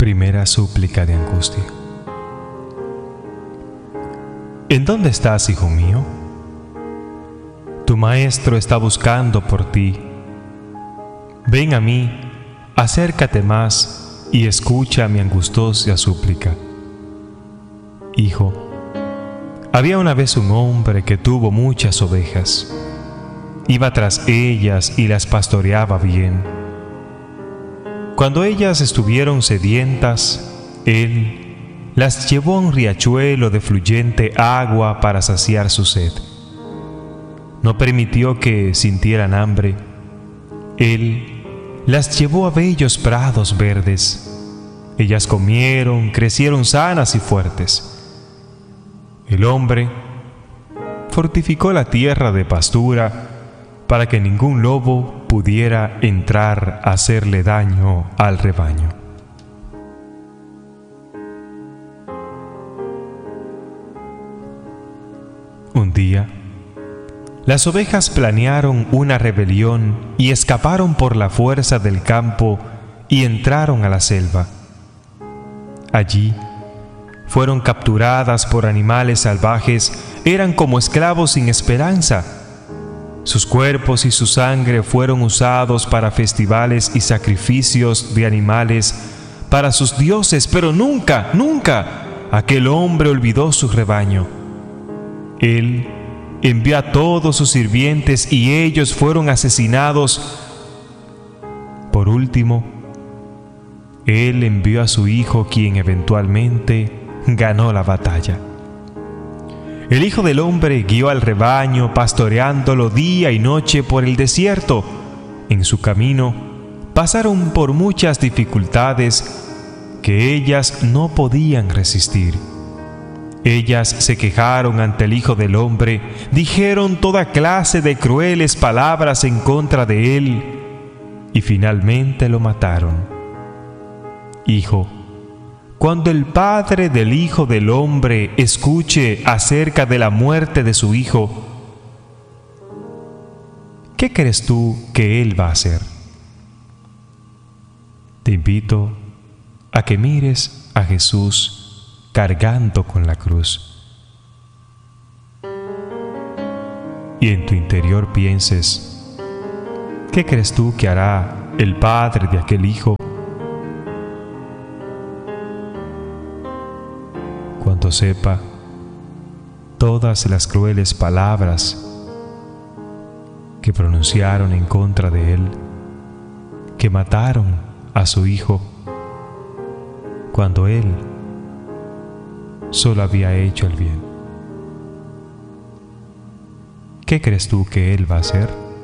Primera súplica de angustia. ¿En dónde estás, hijo mío? Tu maestro está buscando por ti. Ven a mí, acércate más y escucha mi angustiosa súplica. Hijo, había una vez un hombre que tuvo muchas ovejas. Iba tras ellas y las pastoreaba bien. Cuando ellas estuvieron sedientas, él las llevó a un riachuelo de fluyente agua para saciar su sed. No permitió que sintieran hambre. Él las llevó a bellos prados verdes. Ellas comieron, crecieron sanas y fuertes. El hombre fortificó la tierra de pastura para que ningún lobo pudiera entrar a hacerle daño al rebaño. Un día, las ovejas planearon una rebelión y escaparon por la fuerza del campo y entraron a la selva. Allí, fueron capturadas por animales salvajes, eran como esclavos sin esperanza. Sus cuerpos y su sangre fueron usados para festivales y sacrificios de animales para sus dioses, pero nunca aquel hombre olvidó su rebaño. Él envió a todos sus sirvientes y ellos fueron asesinados. Por último, él envió a su hijo, quien eventualmente ganó la batalla. El Hijo del Hombre guió al rebaño, pastoreándolo día y noche por el desierto. En su camino pasaron por muchas dificultades que ellas no podían resistir. Ellas se quejaron ante el Hijo del Hombre, dijeron toda clase de crueles palabras en contra de él y finalmente lo mataron. Hijo, cuando el padre del Hijo del Hombre escuche acerca de la muerte de su hijo, ¿qué crees tú que él va a hacer? Te invito a que mires a Jesús cargando con la cruz y en tu interior pienses, ¿qué crees tú que hará el padre de aquel hijo cuando sepa todas las crueles palabras que pronunciaron en contra de él, que mataron a su hijo, cuando él solo había hecho el bien? ¿Qué crees tú que él va a hacer?